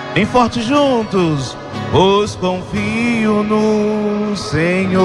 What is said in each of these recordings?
Bem forte juntos, pois confio no Senhor.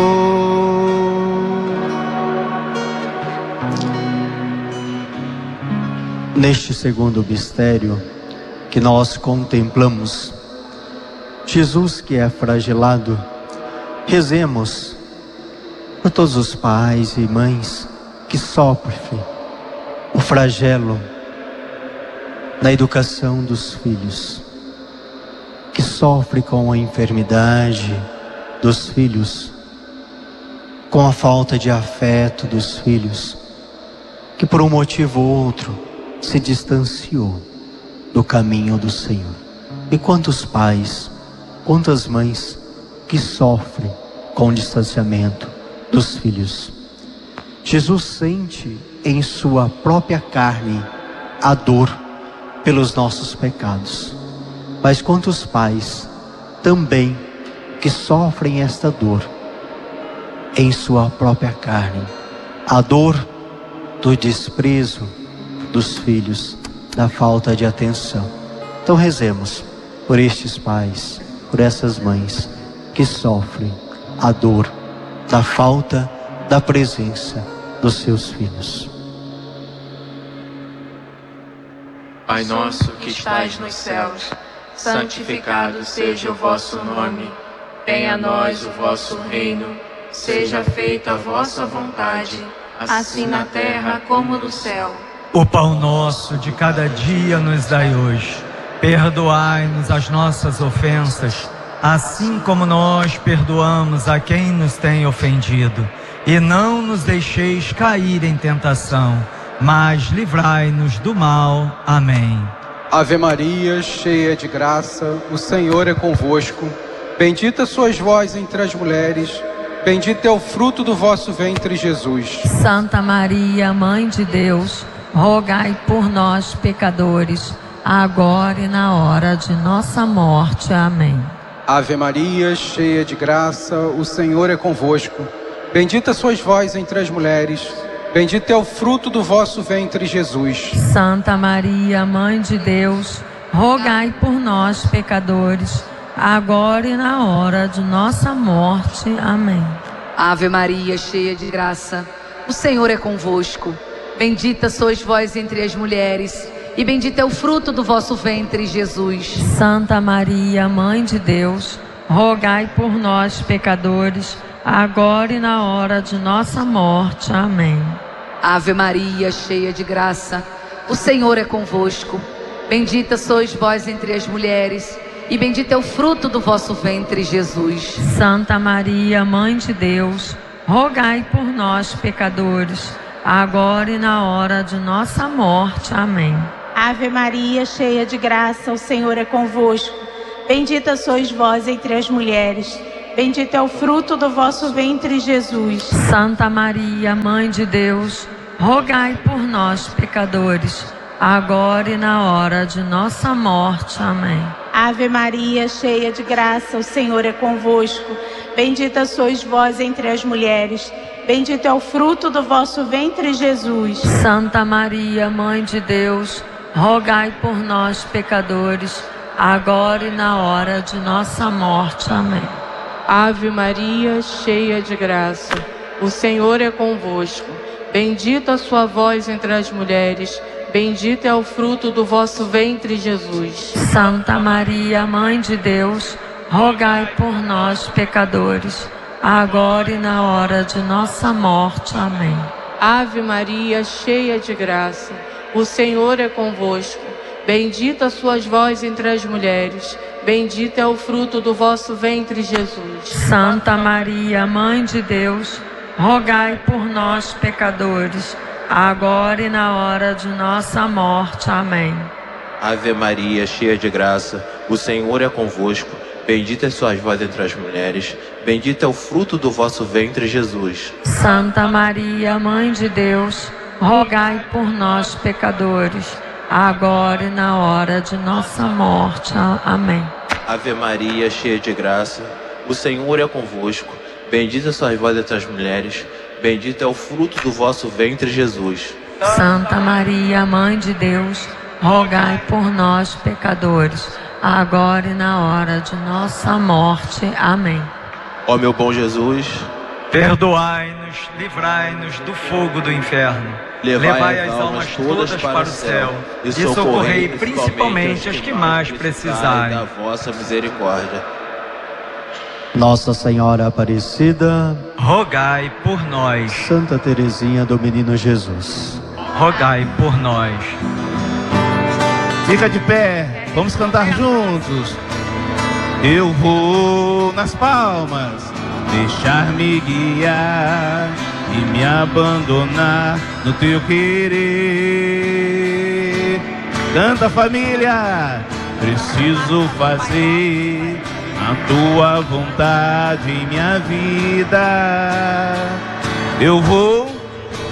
Neste segundo mistério que nós contemplamos, Jesus que é flagelado, rezemos por todos os pais e mães que sofrem o flagelo na educação dos filhos, que sofrem com a enfermidade dos filhos, com a falta de afeto dos filhos, que por um motivo ou outro se distanciou do caminho do Senhor. E quantos pais, quantas mães que sofrem com o distanciamento dos filhos. Jesus sente em sua própria carne a dor pelos nossos pecados. Mas quantos pais também que sofrem esta dor em sua própria carne, a dor do desprezo dos filhos, da falta de atenção. Então rezemos por estes pais, por essas mães que sofrem a dor da falta da presença dos seus filhos. Pai nosso que estais nos céus, santificado seja o vosso nome. Venha a nós o vosso reino. Seja feita a vossa vontade, assim na terra como no céu. O pão nosso de cada dia nos dai hoje. Perdoai-nos as nossas ofensas, assim como nós perdoamos a quem nos tem ofendido. E não nos deixeis cair em tentação, mas livrai-nos do mal. Amém. Ave Maria, cheia de graça, o Senhor é convosco. Bendita sois vós entre as mulheres, bendito é o fruto do vosso ventre, Jesus. Santa Maria, Mãe de Deus, rogai por nós, pecadores, agora e na hora de nossa morte. Amém. Ave Maria, cheia de graça, o Senhor é convosco. Bendita sois vós entre as mulheres, bendito é o fruto do vosso ventre, Jesus. Santa Maria, Mãe de Deus, rogai por nós, pecadores, agora e na hora de nossa morte. Amém. Ave Maria, cheia de graça, o Senhor é convosco. Bendita sois vós entre as mulheres, e bendito é o fruto do vosso ventre, Jesus. Santa Maria, Mãe de Deus, rogai por nós, pecadores, agora e na hora de nossa morte. Amém. Ave Maria, cheia de graça, o Senhor é convosco. Bendita sois vós entre as mulheres, e bendito é o fruto do vosso ventre, Jesus. Santa Maria, Mãe de Deus, rogai por nós, pecadores, agora e na hora de nossa morte. Amém. Ave Maria, cheia de graça, o Senhor é convosco. Bendita sois vós entre as mulheres, bendito é o fruto do vosso ventre, Jesus. Santa Maria, Mãe de Deus, rogai por nós, pecadores, agora e na hora de nossa morte. Amém. Ave Maria, cheia de graça, o Senhor é convosco. Bendita sois vós entre as mulheres, bendito é o fruto do vosso ventre, Jesus. Santa Maria, Mãe de Deus, rogai por nós, pecadores, agora e na hora de nossa morte. Amém. Ave Maria, cheia de graça, o Senhor é convosco. Bendita sois vós entre as mulheres, bendito é o fruto do vosso ventre, Jesus. Santa Maria, Mãe de Deus, rogai por nós, pecadores, agora e na hora de nossa morte. Amém. Ave Maria, cheia de graça, o Senhor é convosco. Bendita sois vós entre as mulheres, bendito é o fruto do vosso ventre, Jesus. Santa Maria, Mãe de Deus, rogai por nós, pecadores, agora e na hora de nossa morte. Amém. Ave Maria, cheia de graça, o Senhor é convosco. Bendita sois vós entre as mulheres, bendito é o fruto do vosso ventre, Jesus. Santa Maria, Mãe de Deus, rogai por nós, pecadores, agora e na hora de nossa morte. Amém. Ave Maria, cheia de graça, o Senhor é convosco. Bendita sois vós entre as mulheres, bendito é o fruto do vosso ventre, Jesus. Santa Maria, Mãe de Deus, rogai por nós, pecadores, agora e na hora de nossa morte. Amém. Ó meu bom Jesus, perdoai-nos, livrai-nos do fogo do inferno. Levai as almas todas para o céu e socorrei principalmente as que mais precisarem da vossa misericórdia. Nossa Senhora Aparecida, rogai por nós. Santa Teresinha do Menino Jesus, rogai por nós. Fica de pé, vamos cantar juntos. Eu vou nas palmas, deixar-me guiar e me abandonar no teu querer. Canta, família, preciso fazer a tua vontade em minha vida. Eu vou